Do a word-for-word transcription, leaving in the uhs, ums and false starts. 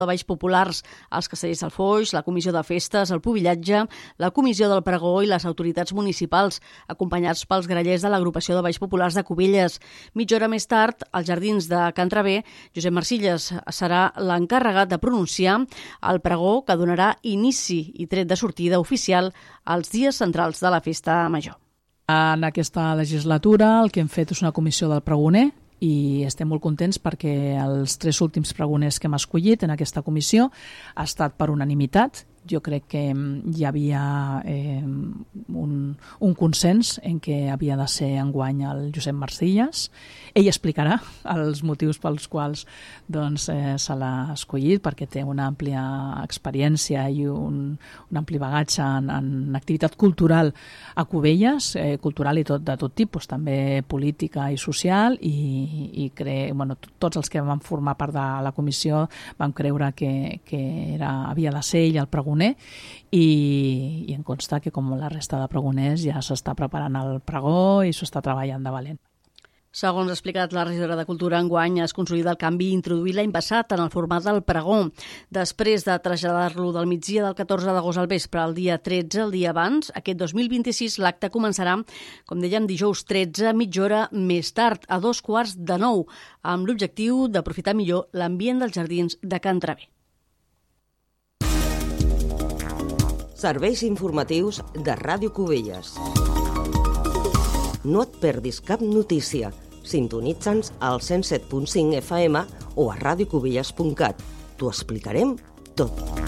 de balls populars als Castellers del Foix, la Comissió de Festes, el Pubillatge, la Comissió del Pregó i les autoritats municipals, acompanyats pels grallers de l'Agrupació de Balls Populars de Cubelles. Mitja hora més tard, als jardins de Can Traver, Josep Marcilles serà l'encarregat de pronunciar el pregó que donarà inici i tret de sortida oficial als dies centrals de la Festa Major. En aquesta legislatura el que hem fet és una comissió del pregoner, i estem molt contents perquè els tres últims pregoners que hem escollit en aquesta comissió ha estat per unanimitat. Jo crec que hi havia eh, un, un consens en què havia de ser enguany el Josep Marcilles. Ell explicarà els motius pels quals doncs, eh, se l'ha escollit, perquè té una àmplia experiència i un, un ampli bagatge en, en activitat cultural a Cubelles, eh, cultural i tot de tot tipus, també política i social, i, i cre... bueno, tots els que vam formar part de la comissió vam creure que, que era, havia de ser ell el pregoner, i, i em consta que com la resta de pregoners ja s'està preparant el pregó i s'ho està treballant de valent. Segons ha explicat la regidora de Cultura, enguany es consolida el canvi introduït l'any passat en el format del pregó. Després de traslladar-lo del migdia del catorze d'agost al vespre al dia tretze, el dia abans, aquest dos mil vint-i-sis l'acte començarà, com dèiem, dijous tretze, mitja hora més tard, a dos quarts de nou, amb l'objectiu d'aprofitar millor l'ambient dels jardins de Can Traver. Serveis informatius de Ràdio Cubelles. No et perdis cap notícia. Sintonitza'ns al cent set punt cinc F M o a radiocubelles punt cat. T'ho explicarem tot.